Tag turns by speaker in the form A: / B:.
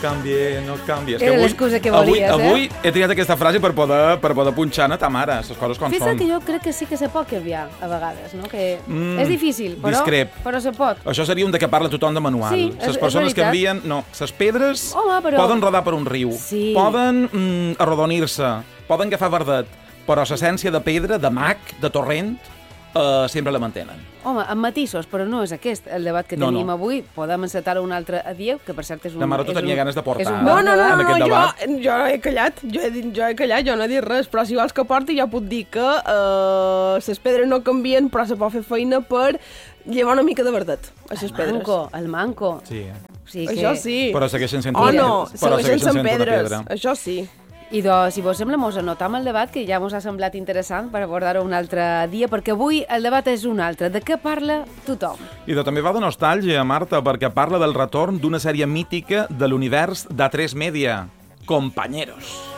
A: canvie.
B: Era l'excusa que volies,
A: avui he triat aquesta frase per poder punxar a ta mare, les coses com
B: Pensa
A: són.
B: que jo crec que sí que se pot canviar, a vegades, no? Que és difícil, però se pot.
A: Això seria un de què parla tothom de manual.
B: Sí,
A: Les persones
B: veritat.
A: canvien... No, les pedres
B: Home,
A: poden rodar per un riu,
B: Sí.
A: poden arrodonir-se, poden agafar verdet, però l'essència de pedra, de mag, de torrent, sempre la mantenen.
B: Home, amb matisos, però no és aquest el debat que tenim avui. Podem encetar-ho un altre dia, que per cert és un...
A: La Maroto tenia ganes de portar
B: un
C: No,
A: en aquest debat.
C: jo he callat, jo he callat, jo no he dit res, però si vols que porti jo puc dir que les pedres no canvien, però se pot fer feina per llevar una mica de verdet a les pedres.
B: El manco.
A: Sí.
B: O sigui que...
C: Això sí.
A: Però segueixen sent
C: segueixen sent
A: una
C: pedres,
A: pedra.
C: això sí.
B: I doncs, si vos sembla, mos anotam el debat, que ja mos ha semblat interessant per abordar-ho un altre dia, perquè avui el debat és un altre. De què parla tothom?
A: I també va de nostàlgia, Marta, perquè parla del retorn d'una sèrie mítica de l'univers d'A3 Media, Compañeros.